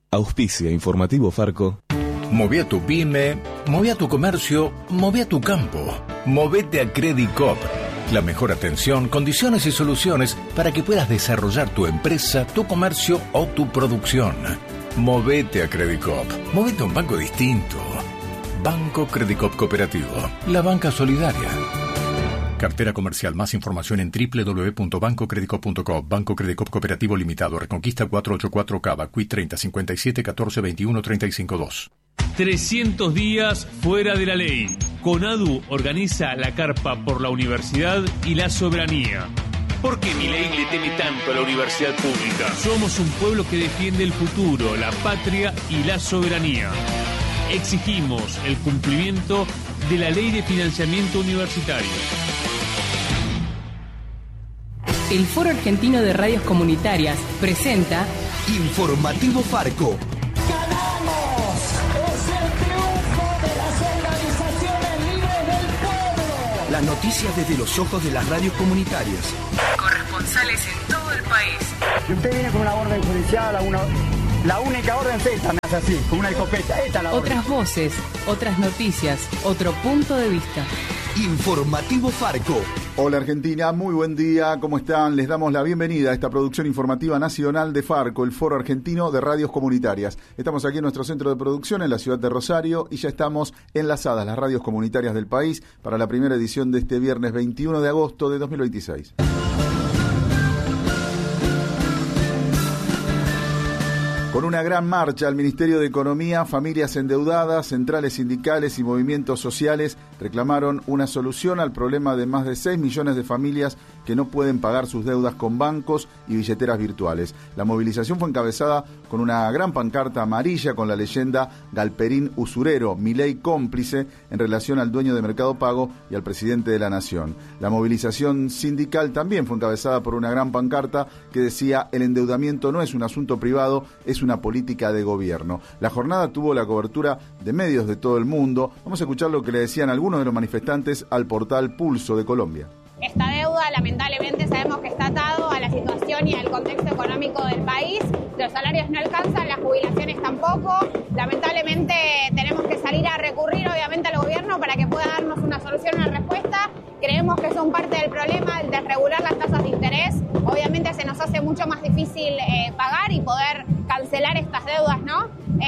Auspicia Informativo Farco. Moví a tu pyme, moví a tu comercio, moví a tu campo. Movete a Credit Coop. La mejor atención, condiciones y soluciones para que puedas desarrollar tu empresa, tu comercio o tu producción. Movete a Credit Coop. Movete a un banco distinto. Banco Credit Coop Cooperativo. La banca solidaria. Cartera comercial. Más información en www.bancocreditcoop.com. Banco Credit Coop Cooperativo Limitado. Reconquista 484 Cava. Quit 30 57 14 21 35 2. 300 días fuera de la ley. CONADU organiza la carpa por la universidad y la soberanía. ¿Por qué Milei le teme tanto a la universidad pública? Somos un pueblo que defiende el futuro, la patria y la soberanía. Exigimos el cumplimiento de la Ley de Financiamiento Universitario. El Foro Argentino de Radios Comunitarias presenta Informativo Farco. ¡Ganamos! ¡Es el triunfo de las organizaciones libres del pueblo! Las noticias desde los ojos de las radios comunitarias. Corresponsales en todo el país. Si usted viene con una orden judicial, la única orden es esta, me hace así, con una escopeta. Esta es la orden. Otras voces, otras noticias, otro punto de vista. Informativo Farco. Hola Argentina, muy buen día, ¿cómo están? Les damos la bienvenida a esta producción informativa nacional de Farco, el Foro Argentino de Radios Comunitarias. Estamos aquí en nuestro centro de producción en la ciudad de Rosario y ya estamos enlazadas las radios comunitarias del país para la primera edición de este viernes 21 de agosto de 2026. Con una gran marcha al Ministerio de Economía, familias endeudadas, centrales sindicales y movimientos sociales reclamaron una solución al problema de más de 6 millones de familias que no pueden pagar sus deudas con bancos y billeteras virtuales. La movilización fue encabezada con una gran pancarta amarilla con la leyenda Galperín usurero, Milei cómplice, en relación al dueño de Mercado Pago y al presidente de la Nación. La movilización sindical también fue encabezada por una gran pancarta que decía: el endeudamiento no es un asunto privado, es una política de gobierno. La jornada tuvo la cobertura de medios de todo el mundo. Vamos a escuchar lo que le decían algunos de los manifestantes al portal Pulso de Colombia. Esta deuda, lamentablemente, sabemos que está atado a la situación y al contexto económico del país. Los salarios no alcanzan, las jubilaciones tampoco. Lamentablemente tenemos que salir a recurrir, obviamente, al gobierno para que pueda darnos una solución, una respuesta. Creemos que son parte del problema, el desregular las tasas de interés. Obviamente se nos hace mucho más difícil pagar y poder cancelar estas deudas, ¿no?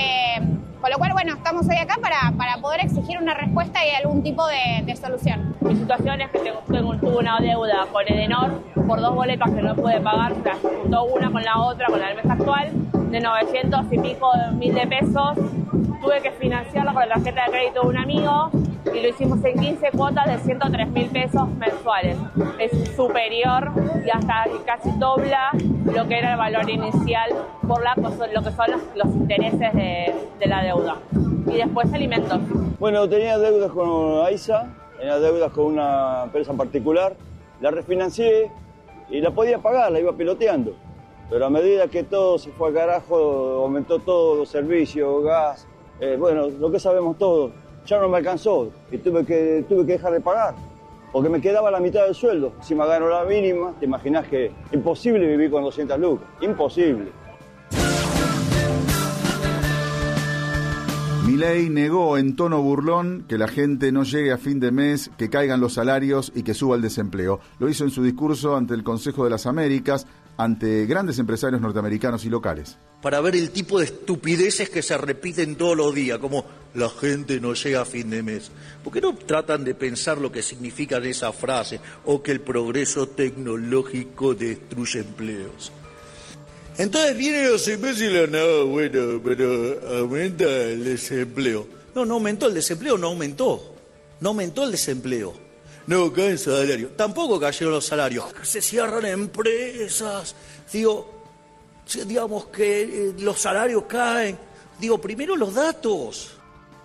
Con lo cual, bueno, estamos hoy acá para poder exigir una respuesta y algún tipo de solución. Mi situación es que tuve una deuda con Edenor por 2 boletas que no pude pagar, se juntó una con la otra, con la mesa actual, de 900 y pico mil de pesos. Tuve que financiarla con la tarjeta de crédito de un amigo y lo hicimos en 15 cuotas de 103 mil pesos mensuales. Es superior y hasta casi dobla lo que era el valor inicial por lo que son los intereses de la deuda. Y después alimentos. Bueno, tenía deudas con AISA, tenía deudas con una empresa particular, la refinancié y la podía pagar, la iba piloteando. Pero a medida que todo se fue al carajo, aumentó todo, los servicios, gas, bueno, lo que sabemos todos, ya no me alcanzó y tuve que dejar de pagar, porque me quedaba la mitad del sueldo. Si me gano la mínima, te imaginás que imposible vivir con 200 lucas, imposible. Milei negó en tono burlón que la gente no llegue a fin de mes, que caigan los salarios y que suba el desempleo. Lo hizo en su discurso ante el Consejo de las Américas, ante grandes empresarios norteamericanos y locales. Para ver el tipo de estupideces que se repiten todos los días, como la gente no llega a fin de mes. ¿Por qué no tratan de pensar lo que significan esas frases? O que el progreso tecnológico destruye empleos. Entonces vienen los imbéciles, no, bueno, pero aumenta el desempleo. No aumentó el desempleo, no aumentó el desempleo. No cae el salario, tampoco cayeron los salarios. Se cierran empresas, digamos que los salarios caen. Primero los datos.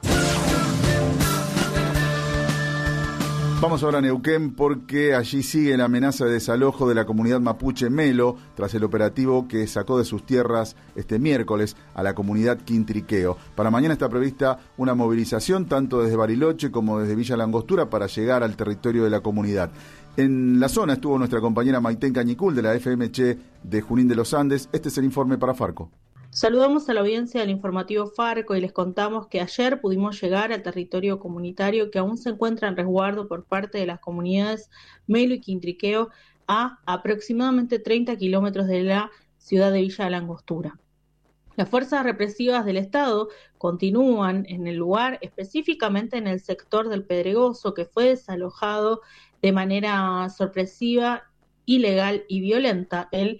Vamos ahora a Neuquén porque allí sigue la amenaza de desalojo de la comunidad mapuche Melo tras el operativo que sacó de sus tierras este miércoles a la comunidad Quintriqueo. Para mañana está prevista una movilización tanto desde Bariloche como desde Villa Langostura para llegar al territorio de la comunidad. En la zona estuvo nuestra compañera Maitén Cañicul de la FMC de Junín de los Andes. Este es el informe para Farco. Saludamos a la audiencia del informativo Farco y les contamos que ayer pudimos llegar al territorio comunitario que aún se encuentra en resguardo por parte de las comunidades Melo y Quintriqueo a aproximadamente 30 kilómetros de la ciudad de Villa La Angostura. Las fuerzas represivas del Estado continúan en el lugar, específicamente en el sector del Pedregoso, que fue desalojado de manera sorpresiva, ilegal y violenta el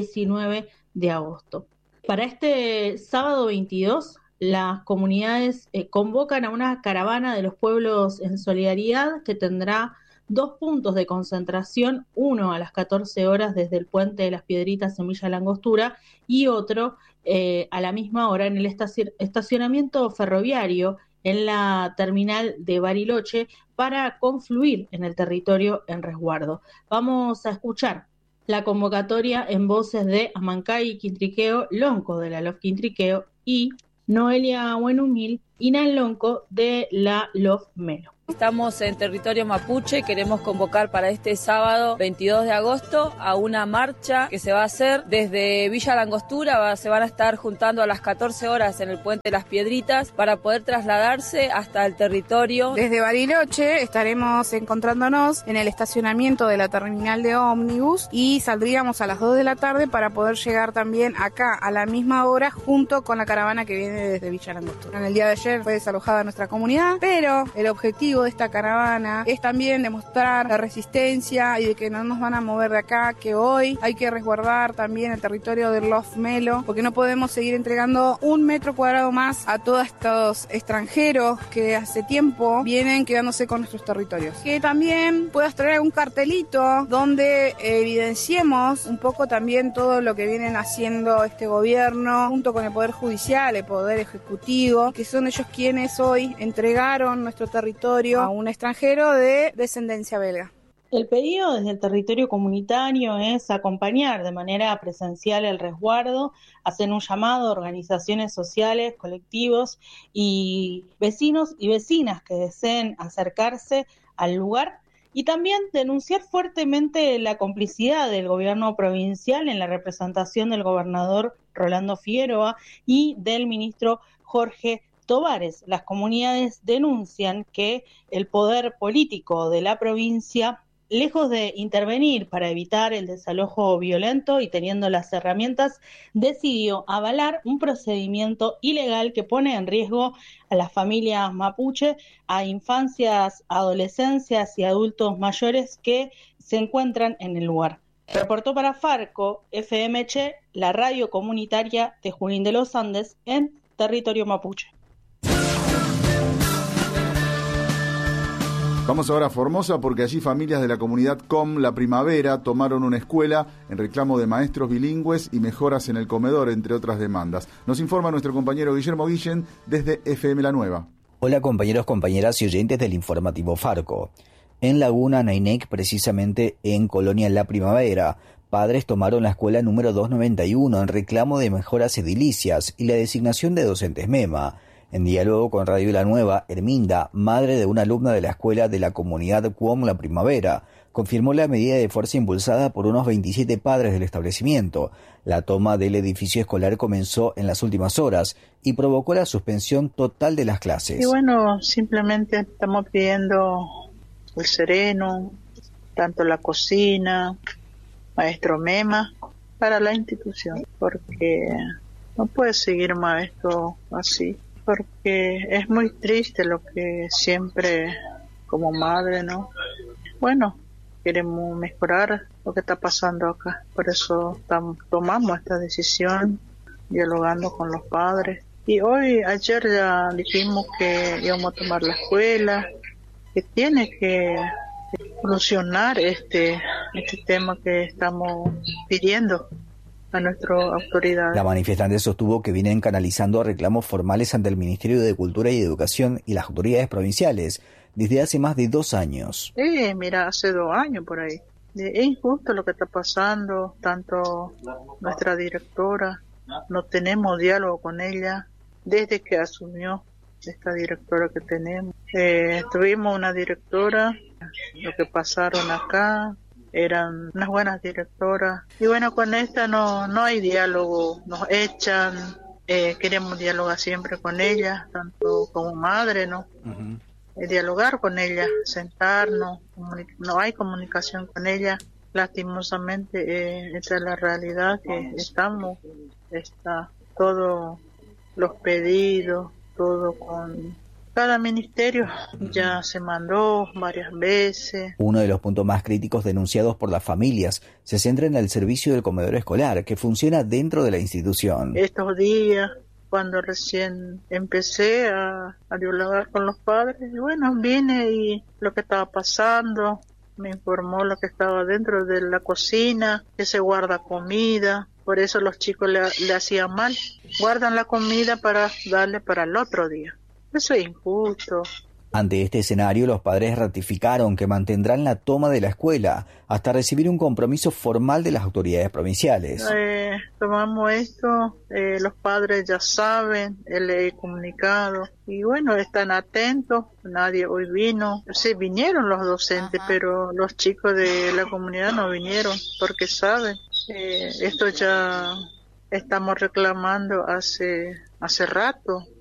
19 de agosto. Para este sábado 22, las comunidades convocan a una caravana de los pueblos en solidaridad que tendrá 2 puntos de concentración, uno a las 14 horas desde el Puente de las Piedritas en Villa La Angostura y otro a la misma hora en el estacionamiento ferroviario en la terminal de Bariloche para confluir en el territorio en resguardo. Vamos a escuchar la convocatoria en voces de Amancay Quintriqueo, Lonco de la LOF Quintriqueo y Noelia Buenumil y Nan Lonco de la LOF Melo. Estamos en territorio mapuche, queremos convocar para este sábado 22 de agosto a una marcha que se va a hacer desde Villa La Angostura, se van a estar juntando a las 14 horas en el Puente de las Piedritas para poder trasladarse hasta el territorio. Desde Bariloche estaremos encontrándonos en el estacionamiento de la terminal de ómnibus y saldríamos a las 2 de la tarde para poder llegar también acá a la misma hora junto con la caravana que viene desde Villa La Angostura. En el día de ayer fue desalojada nuestra comunidad, pero el objetivo de esta caravana es también demostrar la resistencia y de que no nos van a mover de acá, que hoy hay que resguardar también el territorio del LOF Melo, porque no podemos seguir entregando 1 metro cuadrado más a todos estos extranjeros que hace tiempo vienen quedándose con nuestros territorios. Que también puedas traer un cartelito donde evidenciemos un poco también todo lo que vienen haciendo este gobierno junto con el Poder Judicial, el Poder Ejecutivo, que son ellos quienes hoy entregaron nuestro territorio a un extranjero de descendencia belga. El pedido desde el territorio comunitario es acompañar de manera presencial el resguardo, hacer un llamado a organizaciones sociales, colectivos y vecinos y vecinas que deseen acercarse al lugar y también denunciar fuertemente la complicidad del gobierno provincial en la representación del gobernador Rolando Figueroa y del ministro Jorge Tovares. Las comunidades denuncian que el poder político de la provincia, lejos de intervenir para evitar el desalojo violento y teniendo las herramientas, decidió avalar un procedimiento ilegal que pone en riesgo a las familias mapuche, a infancias, adolescencias y adultos mayores que se encuentran en el lugar. Reportó para Farco FMC, la radio comunitaria de Junín de los Andes en territorio mapuche. Vamos ahora a Formosa porque allí familias de la comunidad Com La Primavera tomaron una escuela en reclamo de maestros bilingües y mejoras en el comedor, entre otras demandas. Nos informa nuestro compañero Guillermo Guillén desde FM La Nueva. Hola compañeros, compañeras y oyentes del informativo Farco. En Laguna Nainec, precisamente en Colonia La Primavera, padres tomaron la escuela número 291 en reclamo de mejoras edilicias y la designación de docentes MEMA. En diálogo con Radio La Nueva, Herminda, madre de una alumna de la escuela de la comunidad Com La Primavera, confirmó la medida de fuerza impulsada por unos 27 padres del establecimiento. La toma del edificio escolar comenzó en las últimas horas y provocó la suspensión total de las clases. Y bueno, simplemente estamos pidiendo el sereno, tanto la cocina, maestro MEMA, para la institución, porque no puede seguir más esto así. Porque es muy triste lo que siempre como madre, ¿no? Bueno, queremos mejorar lo que está pasando acá. Por eso tomamos esta decisión, dialogando con los padres. Y ayer ya dijimos que íbamos a tomar la escuela, que tiene que solucionar este tema que estamos pidiendo a nuestra autoridad. La manifestante sostuvo que vienen canalizando reclamos formales ante el Ministerio de Cultura y Educación y las autoridades provinciales desde hace más de 2 años. Mira, hace 2 años por ahí. Es injusto lo que está pasando, tanto nuestra directora, no tenemos diálogo con ella desde que asumió esta directora que tenemos. Tuvimos una directora, lo que pasaron acá, eran unas buenas directoras y bueno, con esta no hay diálogo, nos echan, queremos dialogar siempre con ella, tanto como madre, ¿no? Dialogar con ella, sentarnos, no hay comunicación con ella. Lastimosamente, esa es la realidad que estamos, está todos los pedidos, todo con cada ministerio ya se mandó varias veces. Uno de los puntos más críticos denunciados por las familias se centra en el servicio del comedor escolar, que funciona dentro de la institución. Estos días, cuando recién empecé a dialogar con los padres, bueno, vine y lo que estaba pasando, me informó lo que estaba dentro de la cocina, que se guarda comida, por eso los chicos le hacían mal, guardan la comida para darle para el otro día. Eso es injusto. Ante este escenario, los padres ratificaron que mantendrán la toma de la escuela hasta recibir un compromiso formal de las autoridades provinciales. Tomamos esto, los padres ya saben, le he comunicado y bueno, están atentos, nadie hoy vino. Sí, vinieron los docentes, pero los chicos de la comunidad no vinieron porque saben. Esto ya estamos reclamando hace rato.